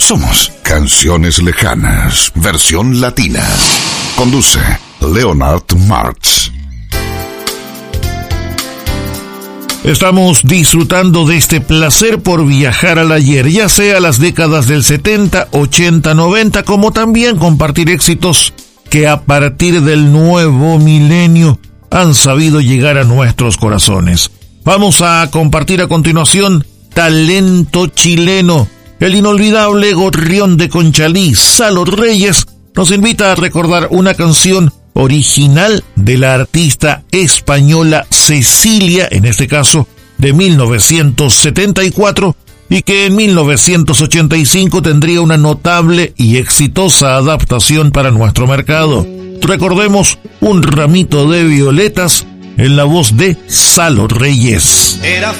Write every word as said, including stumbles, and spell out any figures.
Somos Canciones Lejanas, versión latina. Conduce Leonard Martz. Estamos disfrutando de este placer por viajar al ayer, ya sea las décadas del setenta, ochenta, noventa, como también compartir éxitos que a partir del nuevo milenio han sabido llegar a nuestros corazones. Vamos a compartir a continuación Talento Chileno. El inolvidable gorrión de Conchalí, Salo Reyes, nos invita a recordar una canción original de la artista española Cecilia, en este caso de mil novecientos setenta y cuatro, y que en mil novecientos ochenta y cinco tendría una notable y exitosa adaptación para nuestro mercado. Recordemos Un ramito de violetas en la voz de Salo Reyes. Era